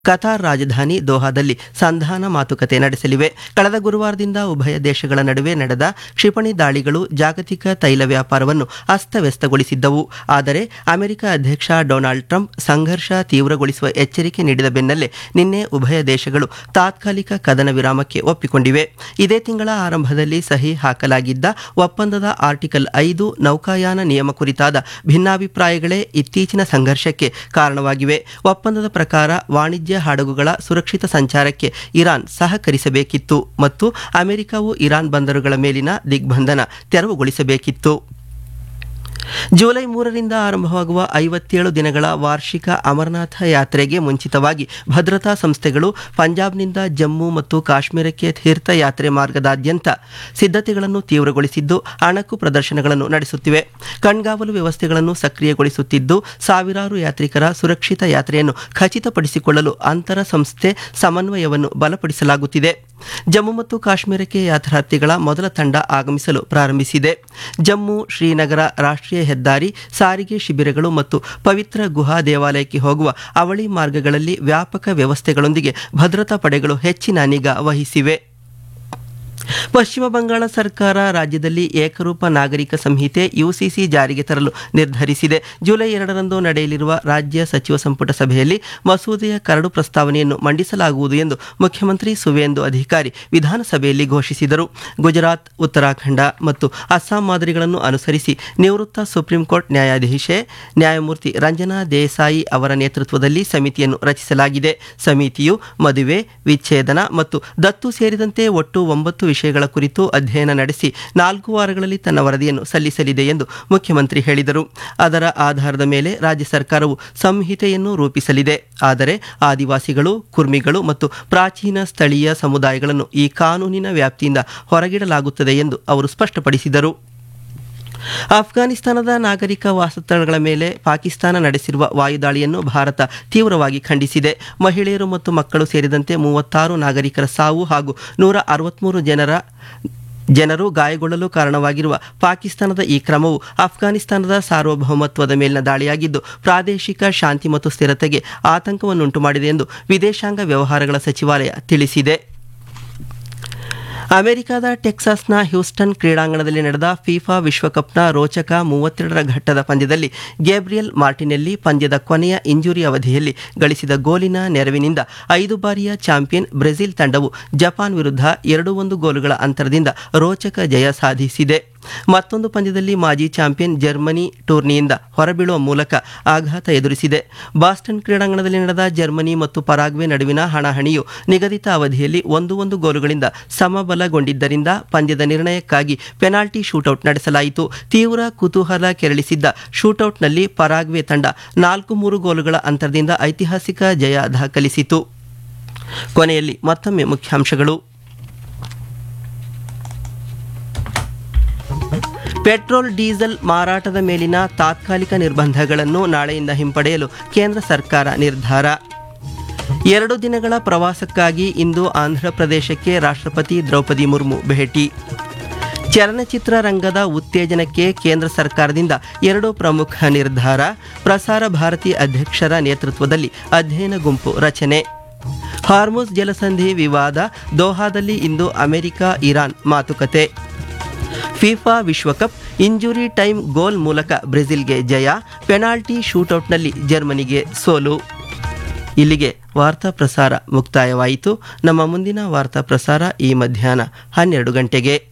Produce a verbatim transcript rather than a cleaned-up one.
Qatar ರಾಜಧಾನಿ ದೋಹಾದಲ್ಲಿ ಸಂಧಾನ ಮಾತುಕತೆ ನಡೆಸಲಿವೆ. ಕಳೆದ ಗುರುವಾರದಿಂದ ಉಭಯ ದೇಶಗಳ ನಡುವೆ ನಡೆದ ಕ್ಷಿಪಣಿ ದಾಳಿಗಳು ಜಾಗತಿಕ ತೈಲ ವ್ಯಾಪಾರವನ್ನು ಅಸ್ತವ್ಯಸ್ತಗೊಳಿಸಿದ್ದವು. ಆದರೆ ಅಮೆರಿಕ ಅಧ್ಯಕ್ಷ ಡೊನಾಲ್ಡ್ ಟ್ರಂಪ್ ಸಂಘರ್ಷ ತೀವ್ರಗೊಳಿಸುವ ಎಚ್ಚರಿಕೆ ನೀಡಿದ ಬೆನ್ನಲ್ಲೇ ನಿನ್ನೆ ಉಭಯ ದೇಶಗಳು ತಾತ್ಕಾಲಿಕ ಕದನ ವಿರಾಮಕ್ಕೆ ಒಪ್ಪಿಕೊಂಡಿವೆ. ಇದೇ ತಿಂಗಳ ಆರಂಭದಲ್ಲಿ ಸಹಿ ಹಾಕಲಾಗಿದ್ದ ಒಪ್ಪಂದದ ಆರ್ಟಿಕಲ್ ಐದು ನೌಕಾಯಾನ ನಿಯಮ ಕುರಿತಾದ ಭಿನ್ನಾಭಿಪ್ರಾಯಗಳೇ ಇತ್ತೀಚಿನ ಸಂಘರ್ಷಕ್ಕೆ ಕಾರಣವಾಗಿವೆ. ಒಪ್ಪಂದದ ಪ್ರಕಾರ ವಾಣಿಜ್ಯ ಹಡಗುಗಳ ಸುರಕ್ಷಿತ ಸಂಚಾರಕ್ಕೆ ಇರಾನ್ ಸಹಕರಿಸಬೇಕಿತ್ತು ಮತ್ತು ಅಮೆರಿಕವು ಇರಾನ್ ಬಂದರುಗಳ ಮೇಲಿನ ದಿಗ್ಬಂಧನ ತೆರವುಗೊಳಿಸಬೇಕಿತ್ತು. ಜುಲೈ ಮೂರರಿಂದ ಆರಂಭವಾಗುವ ಐವತ್ತೇಳು ದಿನಗಳ ವಾರ್ಷಿಕ ಅಮರನಾಥ ಯಾತ್ರೆಗೆ ಮುಂಚಿತವಾಗಿ ಭದ್ರತಾ ಸಂಸ್ಥೆಗಳು ಪಂಜಾಬ್ನಿಂದ ಜಮ್ಮು ಮತ್ತು ಕಾಶ್ಮೀರಕ್ಕೆ ತೀರ್ಥಯಾತ್ರೆ ಮಾರ್ಗದಾದ್ಯಂತ ಸಿದ್ಧತೆಗಳನ್ನು ತೀವ್ರಗೊಳಿಸಿದ್ದು ಅಣಕು ಪ್ರದರ್ಶನಗಳನ್ನು ನಡೆಸುತ್ತಿವೆ. ಕಣ್ಗಾವಲು ವ್ಯವಸ್ಥೆಗಳನ್ನು ಸಕ್ರಿಯಗೊಳಿಸುತ್ತಿದ್ದು ಸಾವಿರಾರು ಯಾತ್ರಿಕರ ಸುರಕ್ಷಿತ ಯಾತ್ರೆಯನ್ನು ಖಚಿತಪಡಿಸಿಕೊಳ್ಳಲು ಅಂತರ ಸಂಸ್ಥೆ ಸಮನ್ವಯವನ್ನು ಬಲಪಡಿಸಲಾಗುತ್ತಿದೆ. ಜಮ್ಮು ಮತ್ತು ಕಾಶ್ಮೀರಕ್ಕೆ ಯಾತ್ರಾರ್ಥಿಗಳ ಮೊದಲ ತಂಡ ಆಗಮಿಸಲು ಪ್ರಾರಂಭಿಸಿದೆ. ಜಮ್ಮು ಶ್ರೀನಗರ ರಾಷ್ಟ್ರೀಯ ಹೆದ್ದಾರಿ, ಸಾರಿಗೆ ಶಿಬಿರಗಳು ಮತ್ತು ಪವಿತ್ರ ಗುಹಾ ದೇವಾಲಯಕ್ಕೆ ಹೋಗುವ ಅವಳಿ ಮಾರ್ಗಗಳಲ್ಲಿ ವ್ಯಾಪಕ ವ್ಯವಸ್ಥೆಗಳೊಂದಿಗೆ ಭದ್ರತಾ ಪಡೆಗಳು ಹೆಚ್ಚಿನ ನಿಗಾ ವಹಿಸಿವೆ. ಪಶ್ಚಿಮ ಬಂಗಾಳ ಸರ್ಕಾರ ರಾಜ್ಯದಲ್ಲಿ ಏಕರೂಪ ನಾಗರಿಕ ಸಂಹಿತೆ ಯುಸಿಸಿ ಜಾರಿಗೆ ತರಲು ನಿರ್ಧರಿಸಿದೆ. ಜುಲೈ ಎರಡರಂದು ನಡೆಯಲಿರುವ ರಾಜ್ಯ ಸಚಿವ ಸಂಪುಟ ಸಭೆಯಲ್ಲಿ ಮಸೂದೆಯ ಕರಡು ಪ್ರಸ್ತಾವನೆಯನ್ನು ಮಂಡಿಸಲಾಗುವುದು ಎಂದು ಮುಖ್ಯಮಂತ್ರಿ ಸುವೇಂದು ಅಧಿಕಾರಿ ವಿಧಾನಸಭೆಯಲ್ಲಿ ಘೋಷಿಸಿದರು. ಗುಜರಾತ್, ಉತ್ತರಾಖಂಡ ಮತ್ತು ಅಸ್ಸಾಂ ಮಾದರಿಗಳನ್ನು ಅನುಸರಿಸಿ ನಿವೃತ್ತ ಸುಪ್ರೀಂ ಕೋರ್ಟ್ ನ್ಯಾಯಾಧೀಶೆ ನ್ಯಾಯಮೂರ್ತಿ ರಂಜನಾ ದೇಸಾಯಿ ಅವರ ನೇತೃತ್ವದಲ್ಲಿ ಸಮಿತಿಯನ್ನು ರಚಿಸಲಾಗಿದೆ. ಸಮಿತಿಯು ಮದುವೆ, ವಿಚ್ಛೇದನ ಮತ್ತು ದತ್ತು ಸೇರಿದಂತೆ ಒಟ್ಟು ಒಂಬತ್ತು ವಿಷಯಗಳ ಕುರಿತು ಅಧ್ಯಯನ ನಡೆಸಿ ನಾಲ್ಕು ವಾರಗಳಲ್ಲಿ ತನ್ನ ವರದಿಯನ್ನು ಸಲ್ಲಿಸಲಿದೆ ಎಂದು ಮುಖ್ಯಮಂತ್ರಿ ಹೇಳಿದರು. ಅದರ ಆಧಾರದ ಮೇಲೆ ರಾಜ್ಯ ಸರ್ಕಾರವು ಸಂಹಿತೆಯನ್ನು ರೂಪಿಸಲಿದೆ. ಆದರೆ ಆದಿವಾಸಿಗಳು, ಕುರ್ಮಿಗಳು ಮತ್ತು ಪ್ರಾಚೀನ ಸ್ಥಳೀಯ ಸಮುದಾಯಗಳನ್ನು ಈ ಕಾನೂನಿನ ವ್ಯಾಪ್ತಿಯಿಂದ ಹೊರಗಿಡಲಾಗುತ್ತದೆ ಎಂದು ಅವರು ಸ್ಪಷ್ಟಪಡಿಸಿದರು. ಅಫ್ಘಾನಿಸ್ತಾನದ ನಾಗರಿಕ ವಾಸಸ್ಥಳಗಳ ಮೇಲೆ ಪಾಕಿಸ್ತಾನ ನಡೆಸಿರುವ ವಾಯುದಾಳಿಯನ್ನು ಭಾರತ ತೀವ್ರವಾಗಿ ಖಂಡಿಸಿದೆ. ಮಹಿಳೆಯರು ಮತ್ತು ಮಕ್ಕಳು ಸೇರಿದಂತೆ ಮೂವತ್ತಾರು ನಾಗರಿಕರ ಸಾವು ಹಾಗೂ ನೂರ ಅರವತ್ಮೂರು ಜನರ ಜನರು ಗಾಯಗೊಳ್ಳಲು ಕಾರಣವಾಗಿರುವ ಪಾಕಿಸ್ತಾನದ ಈ ಕ್ರಮವು ಅಫ್ಘಾನಿಸ್ತಾನದ ಸಾರ್ವಭೌಮತ್ವದ ಮೇಲಿನ ದಾಳಿಯಾಗಿದ್ದು ಪ್ರಾದೇಶಿಕ ಶಾಂತಿ ಮತ್ತು ಸ್ಥಿರತೆಗೆ ಆತಂಕವನ್ನುಂಟು ಮಾಡಿದೆ ಎಂದು ವಿದೇಶಾಂಗ ವ್ಯವಹಾರಗಳ ಸಚಿವಾಲಯ ತಿಳಿಸಿದೆ. ಅಮೆರಿಕದ ಟೆಕ್ಸಾಸ್ನ ಹ್ಯೂಸ್ಟನ್ ಕ್ರೀಡಾಂಗಣದಲ್ಲಿ ನಡೆದ ಫಿಫಾ ವಿಶ್ವಕಪ್ನ ರೋಚಕ ಮೂವತ್ತೆರಡರ ಘಟ್ಟದ ಪಂದ್ಯದಲ್ಲಿ ಗೇಬ್ರಿಯಲ್ ಮಾರ್ಟಿನೆಲ್ಲಿ ಪಂದ್ಯದ ಕೊನೆಯ ಇಂಜುರಿ ಅವಧಿಯಲ್ಲಿ ಗಳಿಸಿದ ಗೋಲಿನ ನೆರವಿನಿಂದ ಐದು ಬಾರಿಯ ಚಾಂಪಿಯನ್ ಬ್ರೆಜಿಲ್ ತಂಡವು ಜಪಾನ್ ವಿರುದ್ಧ ಎರಡು ಒಂದು ಗೋಲುಗಳ ಅಂತರದಿಂದ ರೋಚಕ ಜಯ ಸಾಧಿಸಿದೆ. ಮತ್ತೊಂದು ಪಂದ್ಯದಲ್ಲಿ ಮಾಜಿ ಚಾಂಪಿಯನ್ ಜರ್ಮನಿ ಟೂರ್ನಿಯಿಂದ ಹೊರಬೀಳುವ ಮೂಲಕ ಆಘಾತ ಎದುರಿಸಿದೆ. ಬಾಸ್ಟನ್ ಕ್ರೀಡಾಂಗಣದಲ್ಲಿ ನಡೆದ ಜರ್ಮನಿ ಮತ್ತು ಪರಾಗ್ವೆ ನಡುವಿನ ಹಣಾಹಣಿಯು ನಿಗದಿತ ಅವಧಿಯಲ್ಲಿ ಒಂದು ಒಂದು ಗೋಲುಗಳಿಂದ ಸಮಬಲಗೊಂಡಿದ್ದರಿಂದ ಪಂದ್ಯದ ನಿರ್ಣಯಕ್ಕಾಗಿ ಪೆನಾಲ್ಟಿ ಶೂಟೌಟ್ ನಡೆಸಲಾಯಿತು. ತೀವ್ರ ಕುತೂಹಲ ಕೆರಳಿಸಿದ್ದ ಶೂಟೌಟ್ನಲ್ಲಿ ಪರಾಗ್ವೆ ತಂಡ ನಾಲ್ಕು ಮೂರು ಗೋಲುಗಳ ಅಂತರದಿಂದ ಐತಿಹಾಸಿಕ ಜಯ ದಾಖಲಿಸಿತು. ಕೊನೆಯಲ್ಲಿ ಮತ್ತೊಮ್ಮೆ ಮುಖ್ಯಾಂಶಗಳು. ಪೆಟ್ರೋಲ್ ಡೀಸೆಲ್ ಮಾರಾಟದ ಮೇಲಿನ ತಾತ್ಕಾಲಿಕ ನಿರ್ಬಂಧಗಳನ್ನು ನಾಳೆಯಿಂದ ಹಿಂಪಡೆಯಲು ಕೇಂದ್ರ ಸರ್ಕಾರ ನಿರ್ಧಾರ. ಎರಡು ದಿನಗಳ ಪ್ರವಾಸಕ್ಕಾಗಿ ಇಂದು ಆಂಧ್ರಪ್ರದೇಶಕ್ಕೆ ರಾಷ್ಟ್ರಪತಿ ದ್ರೌಪದಿ ಮುರ್ಮು ಭೇಟಿ. ಚಲನಚಿತ್ರ ರಂಗದ ಉತ್ತೇಜನಕ್ಕೆ ಕೇಂದ್ರ ಸರ್ಕಾರದಿಂದ ಎರಡು ಪ್ರಮುಖ ನಿರ್ಧಾರ. ಪ್ರಸಾರ ಭಾರತಿ ಅಧ್ಯಕ್ಷರ ನೇತೃತ್ವದಲ್ಲಿ ಅಧ್ಯಯನ ಗುಂಪು ರಚನೆ. ಹಾರ್ಮುಜ್ ಜಲಸಂಧಿ ವಿವಾದ, ದೋಹಾದಲ್ಲಿ ಇಂದು ಅಮೆರಿಕ ಇರಾನ್ ಮಾತುಕತೆ. ಫಿಫಾ ವಿಶ್ವಕಪ್ ಇಂಜುರಿ ಟೈಮ್ ಗೋಲ್ ಮೂಲಕ ಬ್ರೆಜಿಲ್ಗೆ ಜಯ, ಪೆನಾಲ್ಟಿ ಶೂಟೌಟ್ನಲ್ಲಿ ಜರ್ಮನಿಗೆ ಸೋಲು. ಇಲ್ಲಿಗೆ ವಾರ್ತಾ ಪ್ರಸಾರ ಮುಕ್ತಾಯವಾಯಿತು. ನಮ್ಮ ಮುಂದಿನ ವಾರ್ತಾ ಪ್ರಸಾರ ಈ ಮಧ್ಯಾಹ್ನ ಹನ್ನೆರಡು ಗಂಟೆಗೆ.